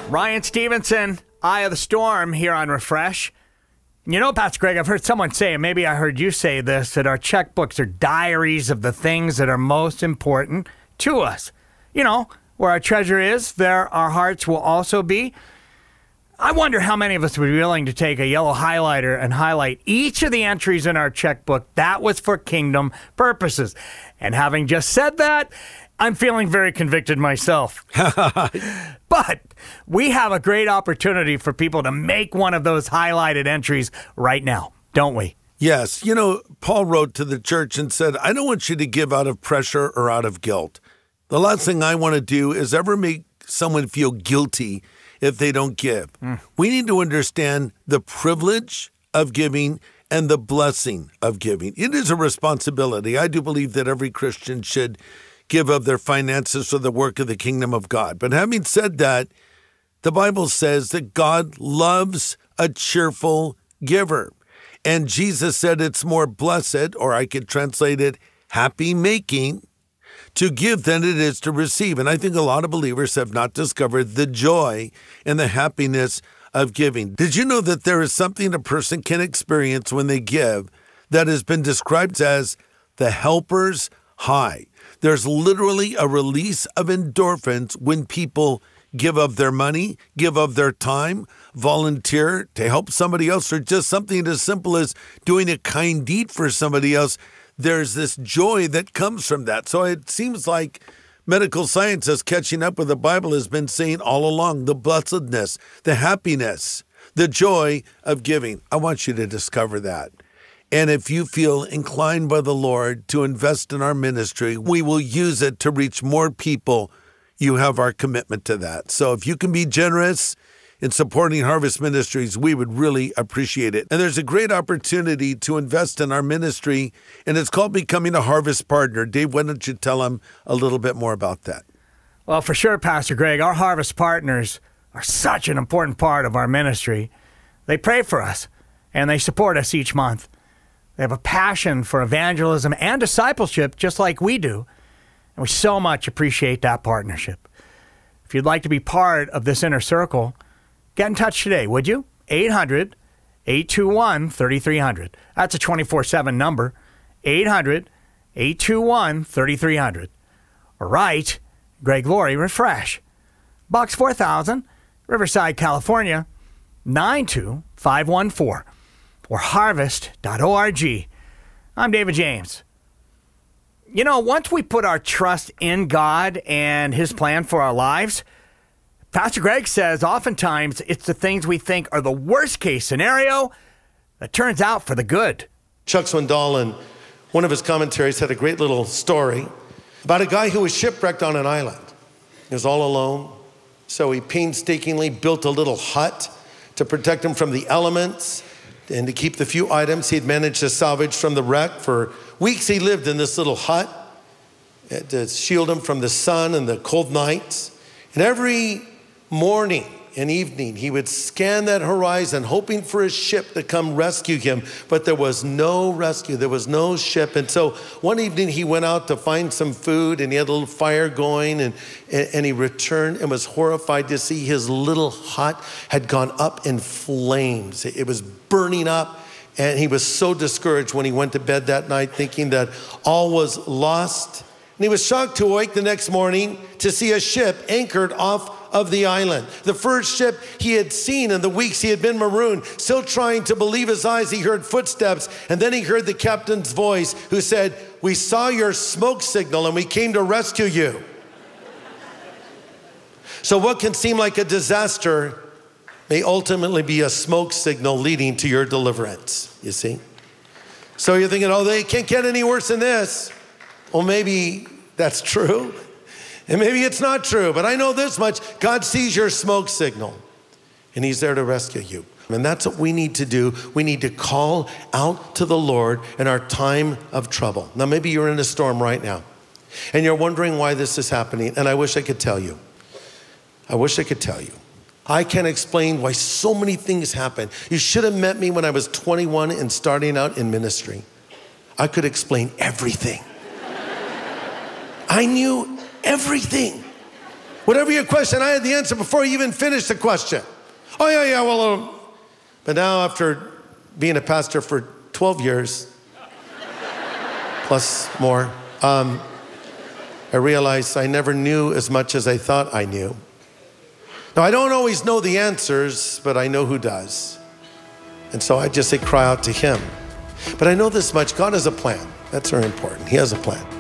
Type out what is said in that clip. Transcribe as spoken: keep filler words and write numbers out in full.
Ryan Stevenson, Eye of the Storm here on Refresh. You know, Pastor Greg, I've heard someone say, and maybe I heard you say this, that our checkbooks are diaries of the things that are most important to us. You know, where our treasure is, there our hearts will also be. I wonder how many of us would be willing to take a yellow highlighter and highlight each of the entries in our checkbook that was for kingdom purposes. And having just said that, I'm feeling very convicted myself. But we have a great opportunity for people to make one of those highlighted entries right now, don't we? Yes. You know, Paul wrote to the church and said, I don't want you to give out of pressure or out of guilt. The last thing I want to do is ever make someone feel guilty if they don't give. Mm. We need to understand the privilege of giving and the blessing of giving. It is a responsibility. I do believe that every Christian should give of their finances for the work of the kingdom of God. But having said that, the Bible says that God loves a cheerful giver. And Jesus said it's more blessed, or I could translate it, happy making, to give than it is to receive. And I think a lot of believers have not discovered the joy and the happiness of giving. Did you know that there is something a person can experience when they give that has been described as the helper's high? There's literally a release of endorphins when people give of their money, give of their time, volunteer to help somebody else, or just something as simple as doing a kind deed for somebody else. There's this joy that comes from that. So it seems like medical science is catching up with the Bible has been saying all along, the blessedness, the happiness, the joy of giving. I want you to discover that. And if you feel inclined by the Lord to invest in our ministry, we will use it to reach more people. You have our commitment to that. So if you can be generous in supporting Harvest Ministries, we would really appreciate it. And there's a great opportunity to invest in our ministry, and it's called Becoming a Harvest Partner. Dave, why don't you tell them a little bit more about that? Well, for sure, Pastor Greg, our Harvest Partners are such an important part of our ministry. They pray for us, and they support us each month. They have a passion for evangelism and discipleship just like we do, and we so much appreciate that partnership. If you'd like to be part of this inner circle, get in touch today, would you? eight hundred, eight two one, three three zero zero. That's a twenty-four seven number, eight hundred, eight two one, three three zero zero. Or write Greg Laurie, Refresh, Box four thousand, Riverside, California, nine two five one four. Or harvest dot org. I'm David James. You know, once we put our trust in God and His plan for our lives, Pastor Greg says oftentimes it's the things we think are the worst case scenario that turns out for the good. Chuck Swindoll, in one of his commentaries, had a great little story about a guy who was shipwrecked on an island. He was all alone, so he painstakingly built a little hut to protect him from the elements and to keep the few items he had managed to salvage from the wreck. For weeks he lived in this little hut to shield him from the sun and the cold nights. And every morning and evening he would scan that horizon hoping for a ship to come rescue him. But there was no rescue, there was no ship. And so one evening he went out to find some food, and he had a little fire going, and, and he returned and was horrified to see his little hut had gone up in flames. It was burning up, and he was so discouraged when he went to bed that night, thinking that all was lost. And he was shocked to awake the next morning to see a ship anchored off of the island. The first ship he had seen in the weeks he had been marooned. Still trying to believe his eyes, he heard footsteps, and then he heard the captain's voice who said, "We saw your smoke signal and we came to rescue you." So what can seem like a disaster may ultimately be a smoke signal leading to your deliverance, you see? So you're thinking, oh, they can't get any worse than this. Well, maybe that's true. And maybe it's not true, but I know this much. God sees your smoke signal, and He's there to rescue you. And that's what we need to do. We need to call out to the Lord in our time of trouble. Now, maybe you're in a storm right now, and you're wondering why this is happening, and I wish I could tell you. I wish I could tell you. I can't explain why so many things happen. You should have met me when I was twenty-one and starting out in ministry. I could explain everything. I knew everything. Whatever your question, I had the answer before you even finished the question. Oh, yeah, yeah, well, uh, but now after being a pastor for twelve years, plus more, um, I realized I never knew as much as I thought I knew. Now, I don't always know the answers, but I know who does. And so I just say, cry out to him. But I know this much, God has a plan. That's very important. He has a plan.